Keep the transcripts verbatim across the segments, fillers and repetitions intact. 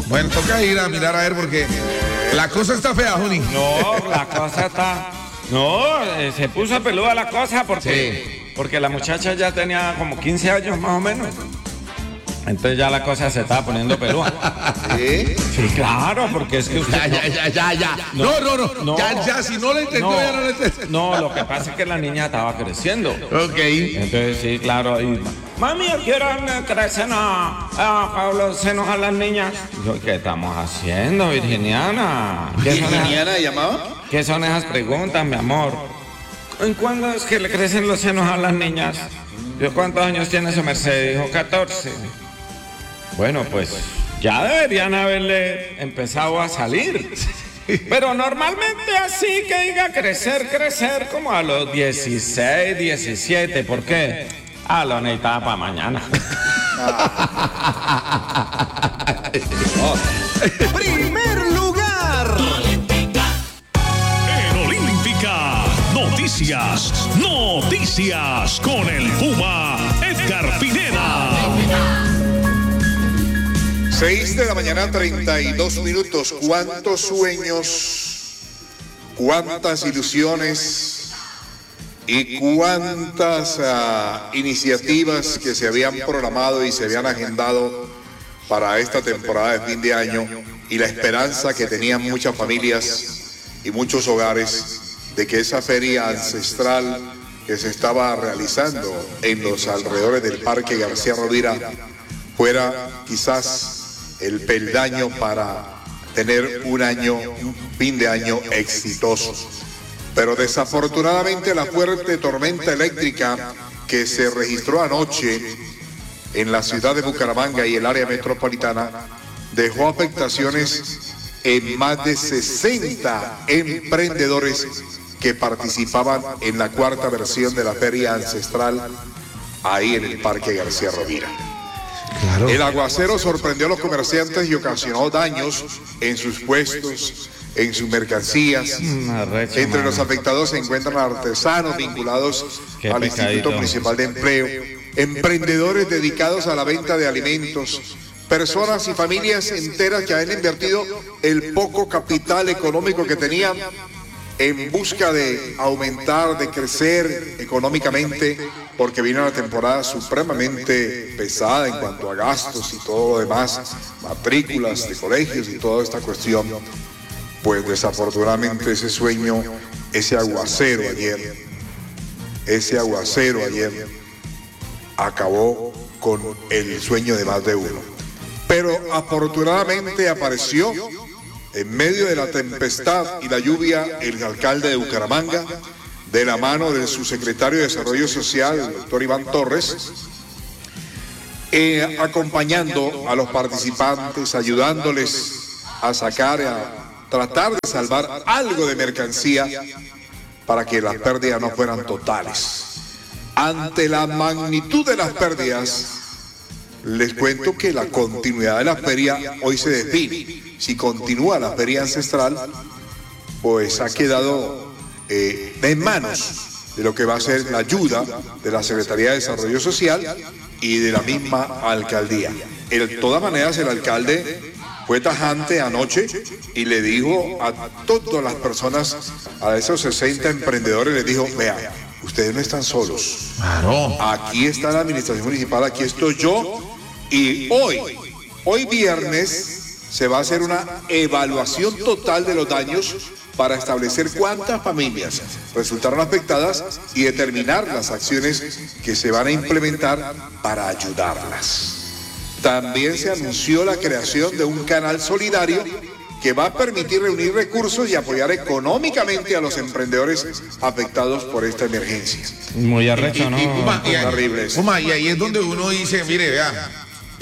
Bueno, toca ir a mirar a ver porque la cosa está fea, Juni. No, la cosa está... No, eh, se puso peluda la cosa porque, sí. porque la muchacha ya tenía como quince años más o menos. Entonces ya la cosa se estaba poniendo peluda. ¿Sí? Sí, claro, porque es que usted... Ya, no, ya, ya, ya, ya. No, no, no, no. Ya, ya, si no le entendió, no, ya no le entendió. No, lo que pasa es que la niña estaba creciendo. Ok. Entonces, sí, claro. Y, mami, yo quiero que crecen a, a, a los senos a las niñas. Yo, ¿qué estamos haciendo, Virginiana? ¿Qué ¿Virginiana llamaba? ¿Qué son esas preguntas, mi amor? ¿En cuándo es que le crecen los senos a las niñas? Yo, ¿cuántos años tiene su merced? Dijo, catorce. Bueno, pues ya deberían haberle empezado a salir. Pero normalmente así que diga crecer, crecer como a los dieciséis, diecisiete. ¿Por qué? Ah, lo necesitaba para mañana. Primer lugar. En Olímpica, noticias, noticias con el Puma Edgar Pineda. seis de la mañana, treinta y dos minutos. ¿Cuántos sueños, cuántas ilusiones y cuántas uh, iniciativas que se habían programado y se habían agendado para esta temporada de fin de año, y la esperanza que tenían muchas familias y muchos hogares de que esa feria ancestral que se estaba realizando en los alrededores del Parque García Rovira fuera quizás el peldaño para tener un año, un fin de año exitoso. Pero desafortunadamente la fuerte tormenta eléctrica que se registró anoche en la ciudad de Bucaramanga y el área metropolitana dejó afectaciones en más de sesenta emprendedores que participaban en la cuarta versión de la feria ancestral ahí en el Parque García Rovira. Claro. El aguacero sorprendió a los comerciantes y ocasionó daños en sus puestos, en sus mercancías. Recha, Entre man. los afectados se encuentran artesanos vinculados Qué al pecadito. Instituto Municipal de Empleo, emprendedores dedicados a la venta de alimentos, personas y familias enteras que han invertido el poco capital económico que tenían en busca de aumentar, de crecer económicamente, porque viene una temporada supremamente pesada en cuanto a gastos y todo lo demás, matrículas de colegios y toda esta cuestión. Pues desafortunadamente ese sueño, ese aguacero ayer, ese aguacero ayer acabó con el sueño de más de uno. Pero afortunadamente apareció en medio de la tempestad y la lluvia el alcalde de Bucaramanga, de la mano del subsecretario de Desarrollo Social, el doctor Iván Torres, eh, acompañando a los participantes, ayudándoles a sacar, a tratar de salvar algo de mercancía para que las pérdidas no fueran totales. Ante la magnitud de las pérdidas, les cuento que la continuidad de la feria hoy se define. Si continúa la feria ancestral, pues ha quedado eh, en manos de lo que va a ser la ayuda de la Secretaría de Desarrollo Social y de la misma alcaldía. De todas maneras, el alcalde fue tajante anoche y le dijo a todas las personas, a esos sesenta emprendedores, les dijo, vean, ustedes no están solos. Claro. Aquí está la administración municipal, aquí estoy yo, y hoy, hoy viernes, se va a hacer una evaluación total de los daños para establecer cuántas familias resultaron afectadas y determinar las acciones que se van a implementar para ayudarlas. También se anunció la creación de un canal solidario que va a permitir reunir recursos y apoyar económicamente a los emprendedores afectados por esta emergencia. Muy arrecho, ¿no? Y, y, Puma, y, horrible eso. Puma, y ahí es donde uno dice, mire, vea,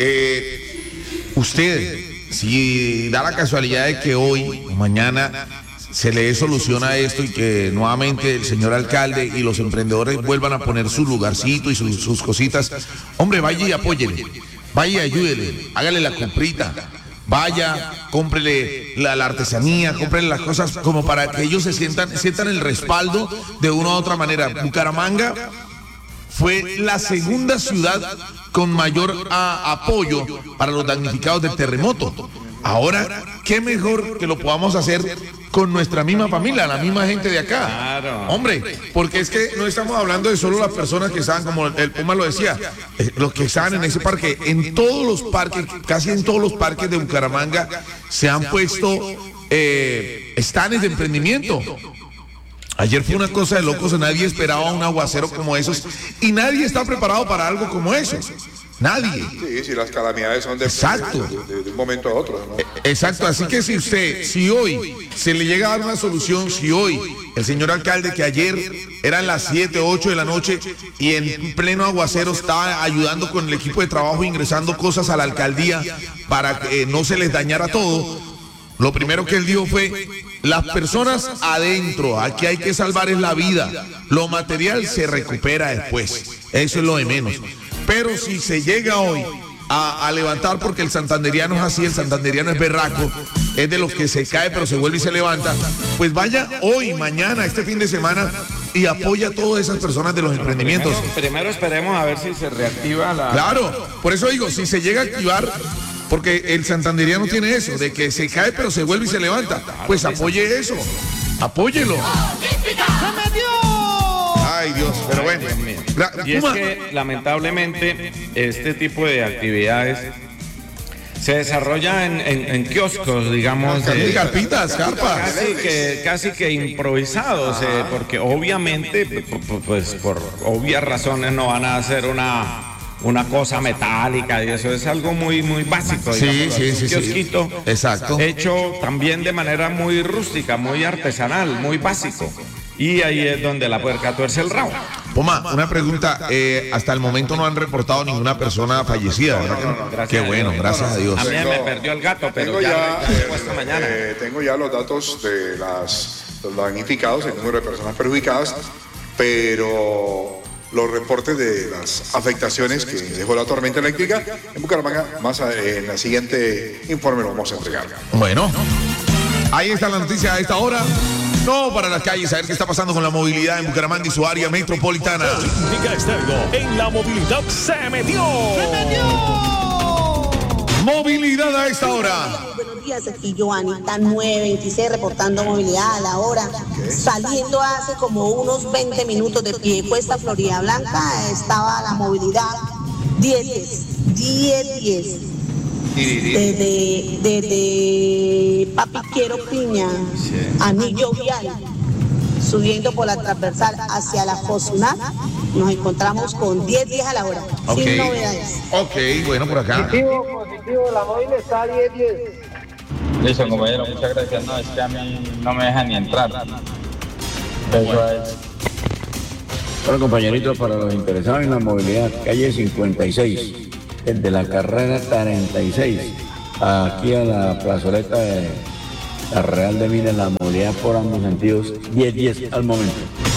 eh, usted, si da la casualidad de que hoy o mañana se le dé solución a esto y que nuevamente el señor alcalde y los emprendedores vuelvan a poner su lugarcito y sus, sus cositas, hombre, vaya y apóyele, vaya y ayúdele, hágale la comprita. Vaya, cómprele la, la artesanía, cómprele las cosas como para que ellos se sientan, sientan el respaldo de una u otra manera. Bucaramanga fue la segunda ciudad con mayor a, apoyo para los damnificados del terremoto. ahora, qué mejor que lo podamos hacer con nuestra misma familia, la misma gente de acá. Claro. Hombre, porque es que no estamos hablando de solo las personas que estaban, como el Puma lo decía, eh, los que estaban en ese parque. En todos los parques, casi en todos los parques de Bucaramanga, se han puesto eh, stands de emprendimiento. Ayer fue una cosa de locos, nadie esperaba un aguacero como esos y nadie está preparado para algo como eso. Nadie. Sí, si las calamidades son de, Exacto. de, de, de un momento a otro, ¿no? Exacto, así que si usted, si hoy se le llega a dar una solución, si hoy el señor alcalde, que ayer eran las siete, ocho de la noche y en pleno aguacero estaba ayudando con el equipo de trabajo, ingresando cosas a la alcaldía para que no se les dañara todo, lo primero que él dijo fue: las personas adentro, aquí hay que salvar es la vida, lo material se recupera después, eso es lo de menos. Pero si se llega hoy a, a levantar, porque el santanderiano es así, el santanderiano es berraco, es de los que se cae pero se vuelve y se levanta, pues vaya hoy, mañana, este fin de semana y apoya a todas esas personas de los emprendimientos. Primero, primero esperemos a ver si se reactiva la... Claro, por eso digo, si se llega a activar, porque el santanderiano tiene eso, de que se cae pero se vuelve y se levanta, pues apoye eso, apóyelo. Ay, Dios, pero bueno. Y es que lamentablemente este tipo de actividades se desarrolla en, en, en kioscos, digamos, de carpitas, carpas. Casi que, casi que improvisados, eh, porque obviamente, pues por obvias razones no van a hacer una... una cosa metálica y eso es algo muy muy básico, sí, digamos, sí, un sí, kiosquito, sí. Exacto, hecho también de manera muy rústica, muy artesanal, muy básico, y ahí es donde la puerca tuerce el rabo. Poma, una pregunta, eh, hasta el momento no han reportado ninguna persona fallecida, ¿verdad? No, no, no, Qué bueno, Dios, gracias no, a Dios. A mí Tengo, me perdió el gato, pero tengo ya, ya, ya llegó eh, esta mañana. eh, tengo ya los datos de las, los damnificados, el número de personas perjudicadas, pero los reportes de las afectaciones que dejó la tormenta eléctrica en Bucaramanga, más a, en la siguiente informe lo vamos a entregar. Bueno, ahí está la noticia a esta hora. No para las calles, a ver qué está pasando con la movilidad en Bucaramanga y su área metropolitana. Olímpica Estéreo en la movilidad se metió. ¡Se metió! Movilidad a esta hora. Buenos días, aquí Joanita nueve veintiséis reportando movilidad a la hora. Saliendo hace como unos veinte minutos de Piedecuesta, Florida Blanca, estaba la movilidad diez diez, diez diez. Desde, desde Papi Quiero Piña, Anillo Vial, subiendo por la transversal hacia la Fosunat, nos encontramos con diez diez a la hora, Okay. sin novedades. Ok, bueno, por acá. Positivo, positivo, la móvil está diez diez. Listo, compañero, muchas gracias. No, es que a mí no me dejan ni entrar. Eso es. Bueno, compañeritos, para los interesados en la movilidad, calle cincuenta y seis, desde la carrera cuarenta y seis, aquí a la plazoleta de la Real de Minas, la movilidad por ambos sentidos, diez diez al momento.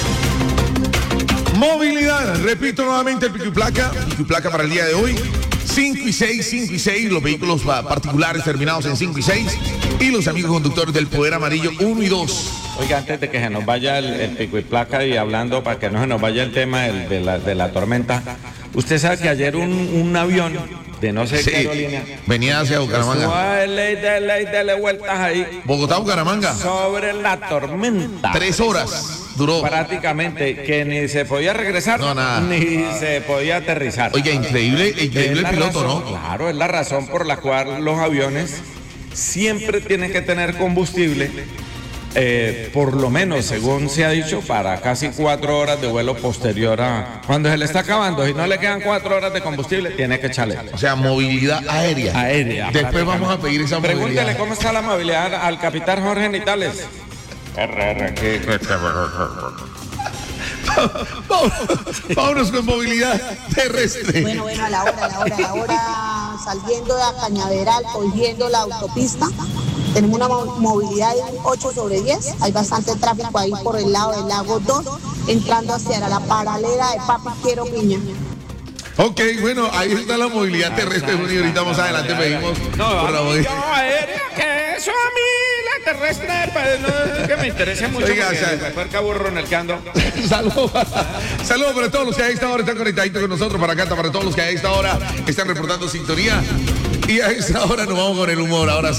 Movilidad, repito nuevamente el pico y placa, pico y placa para el día de hoy, cinco y seis, cinco y seis, los vehículos particulares terminados en cinco y seis, y los amigos conductores del Poder Amarillo uno y dos. Oiga, antes de que se nos vaya el, el pico y placa y hablando para que no se nos vaya el tema del, de, la, de la tormenta, usted sabe que ayer un, un avión de no sé Sí, qué aerolínea venía hacia estuvo Bucaramanga. a dele, dele, dele vueltas ahí Bogotá, Bucaramanga, sobre la tormenta. tres horas duró. Prácticamente que ni se podía regresar, No, nada. ni se podía aterrizar. Oiga, increíble, increíble Es el la piloto, razón, ¿no? Claro, es la razón por la cual los aviones siempre tienen que tener combustible, eh, por lo menos, según se ha dicho, para casi cuatro horas de vuelo posterior a... Cuando se le está acabando, si no le quedan cuatro horas de combustible, tiene que echarle. O sea, movilidad aérea. Aérea. Después vamos a pedir esa movilidad. Pregúntele cómo está la movilidad al capitán Jorge Nitales. Vámonos, vámonos con movilidad terrestre. Bueno, bueno, a la hora, a la hora, a la hora, saliendo de la Cañaveral, cogiendo la autopista, tenemos una mo- movilidad de ocho sobre diez, hay bastante tráfico ahí por el lado del lago dos, entrando hacia la paralela de Papi Quiero Piña. Ok, bueno, ahí está la movilidad terrestre, y ahorita más adelante pedimos No, por la a mí, movilidad. yo aérea, que eso a mí, la terrestre, pues, no es que me interesa mucho. Oiga, porque o sea, me puerca burro en el que ando. Saludos saludos para todos los que a esta hora están conectaditos con nosotros, para acá, para todos los que a esta hora están reportando sintonía. Y a esta hora nos vamos con el humor, ahora sí.